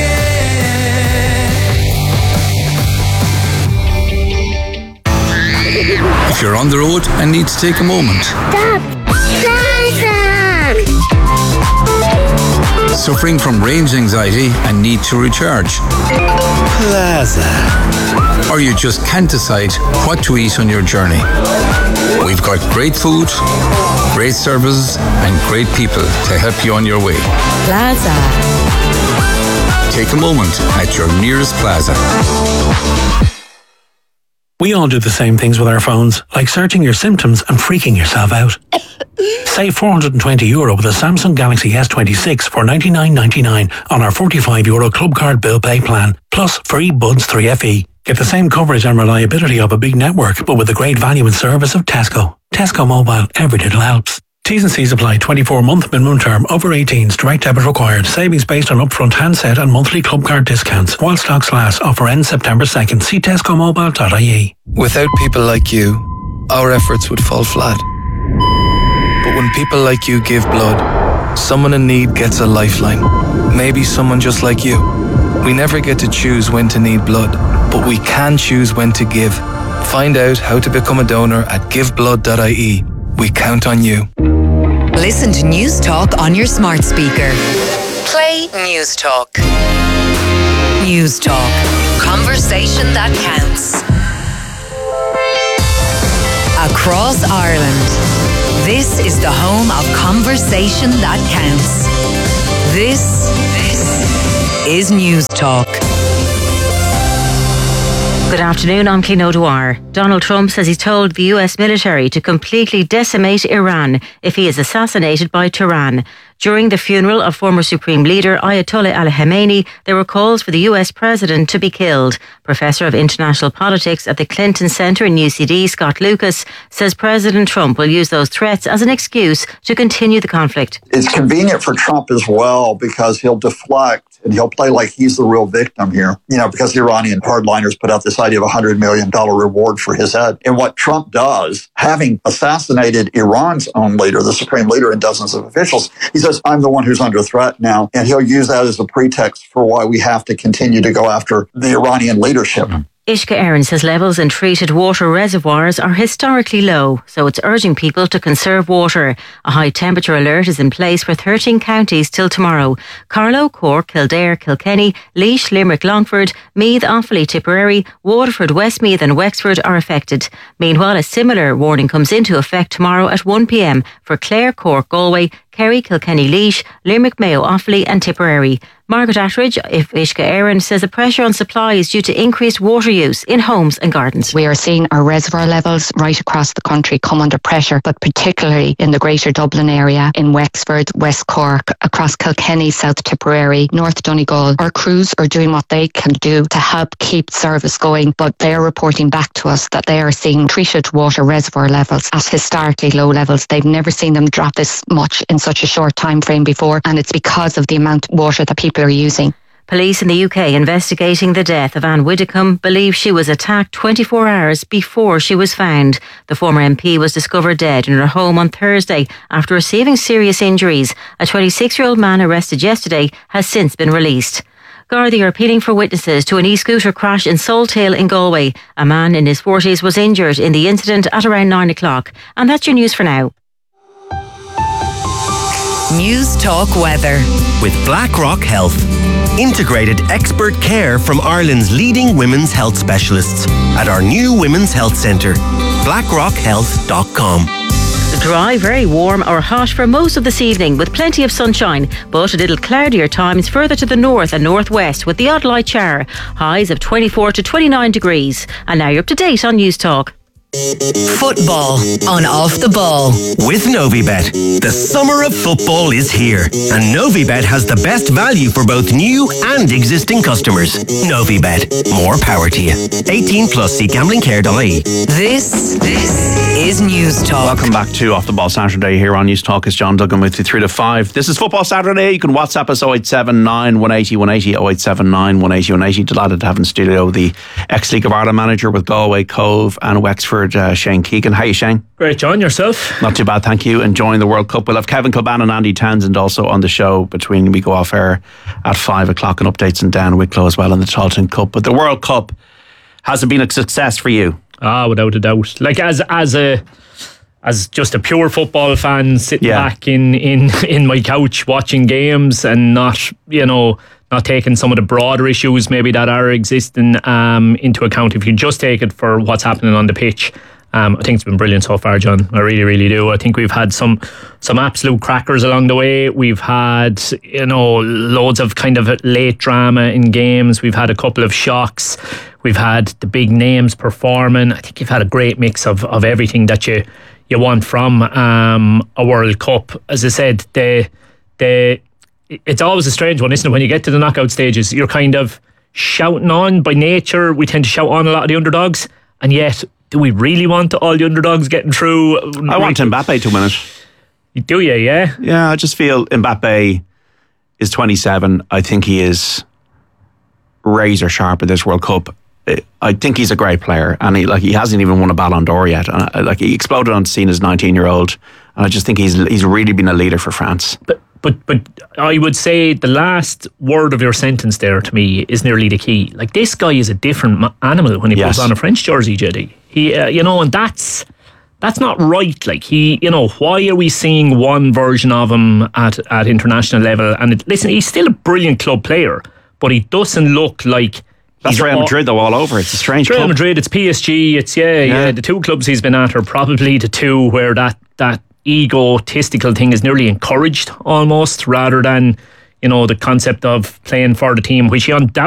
get. If you're on the road and need to take a moment. Stop. Suffering from range anxiety and need to recharge. Plaza. Or you just can't decide what to eat on your journey. We've got great food, great services, and great people to help you on your way. Plaza. Take a moment at your nearest Plaza. We all do the same things with our phones, like searching your symptoms and freaking yourself out. Save four hundred twenty euro with a Samsung Galaxy S twenty-six for ninety-nine ninety-nine on our forty-five euro Club Card Bill Pay plan, plus free Buds three F E. Get the same coverage and reliability of a big network, but with the great value and service of Tesco. Tesco Mobile, every little helps. T's and C's apply. twenty-four month minimum term, over eighteens, direct debit required. Savings based on upfront handset and monthly Club Card discounts. While stocks last, offer ends September second. See tesco mobile dot I E. Without people like you, our efforts would fall flat. But when When people like you give blood, someone in need gets a lifeline. Maybe someone just like you. We never get to choose when to need blood, but we can choose when to give. Find out how to become a donor at give blood dot I E. We count on you. Listen to News Talk on your smart speaker. Play News Talk. News Talk. Conversation that counts. Across Ireland, this is the home of Conversation that counts. This, this is News Talk. Good afternoon, I'm Clín O'Dwyer. Donald Trump says he's told the U S military to completely decimate Iran if he is assassinated by Tehran. During the funeral of former Supreme Leader Ayatollah Ali Khamenei, there were calls for the U S president to be killed. Professor of International Politics at the Clinton Center in U C D, Scott Lucas, says President Trump will use those threats as an excuse to continue the conflict. It's convenient for Trump as well because he'll deflect and he'll play like he's the real victim here. You know, because the Iranian hardliners put out this idea of a one hundred million dollars reward for his head. And what Trump does, having assassinated Iran's own leader, the Supreme Leader, and dozens of officials, he says, I'm the one who's under threat now. And he'll use that as a pretext for why we have to continue to go after the Iranian leadership. Ishka Aaron says levels in treated water reservoirs are historically low, so it's urging people to conserve water. A high temperature alert is in place for thirteen counties till tomorrow. Carlow, Cork, Kildare, Kilkenny, Laois, Limerick, Longford, Meath, Offaly, Tipperary, Waterford, Westmeath and Wexford are affected. Meanwhile, a similar warning comes into effect tomorrow at one p.m. for Clare, Cork, Galway, Kerry, Kilkenny, Laois, Limerick, Mayo, Offaly and Tipperary. Margaret Attridge, if Ishka Aaron, says the pressure on supply is due to increased water use in homes and gardens. We are seeing our reservoir levels right across the country come under pressure, but particularly in the Greater Dublin area, in Wexford, West Cork, across Kilkenny, South Tipperary, North Donegal. Our crews are doing what they can do to help keep service going, but they are reporting back to us that they are seeing treated water reservoir levels at historically low levels. They've never seen them drop this much in such a short time frame before, and it's because of the amount of water that people are using. Police in the U K investigating the death of Anne Widdecombe believe she was attacked twenty-four hours before she was found. The former M P was discovered dead in her home on Thursday after receiving serious injuries. A twenty-six-year-old man arrested yesterday has since been released. Gardaí are appealing for witnesses to an e-scooter crash in Salthill in Galway. A man in his forties was injured in the incident at around nine o'clock. And that's your news for now. News Talk Weather. With BlackRock Health. Integrated expert care from Ireland's leading women's health specialists at our new Women's Health Centre. blackrock health dot com. Dry, very warm or hot for most of this evening with plenty of sunshine, but a little cloudier times further to the north and northwest with the odd light shower. Highs of twenty-four to twenty-nine degrees. And now you're up to date on News Talk. Football on Off the Ball. With Novibet, the summer of football is here, and Novibet has the best value for both new and existing customers. Novibet, more power to you. eighteen plus, see gambling care dot I E. This, this is News Talk. Welcome back to Off the Ball Saturday here on News Talk. It's John Duggan with you three to five. This is Football Saturday. You can WhatsApp us oh eight seven nine, one eight oh, one eight oh, oh eight seven nine, one eight oh, one eight oh. Delighted to have in studio the ex-League of Ireland manager with Galway, Cove and Wexford, uh, Shane Keegan. How are you, Shane? Great, John. Yourself? Not too bad, thank you. Enjoying the World Cup. We'll have Kevin Kilban and Andy Townsend also on the show between we go off air at five o'clock, and updates in Dan Wicklow as well in the Tailteann Cup. But the World Cup, has it been a success for you? Ah, without a doubt. Like as as a as just a pure football fan sitting yeah. back in, in, in my couch watching games and not, you know, not taking some of the broader issues maybe that are existing um, into account. If you just take it for what's happening on the pitch, um, I think it's been brilliant so far, John. I really, really do. I think we've had some some absolute crackers along the way. We've had, you know, loads of kind of late drama in games. We've had a couple of shocks. We've had the big names performing. I think you've had a great mix of, of everything that you you want from um, a World Cup. As I said, the the it's always a strange one, isn't it? When you get to the knockout stages, you're kind of shouting on. By nature, we tend to shout on a lot of the underdogs, and yet, do we really want all the underdogs getting through? I want Mbappe to win it. Do you, yeah? Yeah, I just feel Mbappe is twenty-seven. I think he is razor sharp at this World Cup. I think he's a great player, and he like he hasn't even won a Ballon d'Or yet. And like he exploded on the scene as a nineteen-year-old, And I just think he's he's really been a leader for France. But but but I would say the last word of your sentence there to me is nearly the key. Like, this guy is a different ma- animal when he Yes. puts on a French jersey, J D. He, uh, you know, and that's that's not right. Like, he, you know, why are we seeing one version of him at at international level? And it, listen, he's still a brilliant club player, but he doesn't look like. That's he's Real all- Madrid though all over. It's a strange Real club. Madrid, it's P S G, it's yeah, yeah, Yeah. The two clubs he's been at are probably the two where that that egotistical thing is nearly encouraged almost, rather than, you know, the concept of playing for the team, which he undoubtedly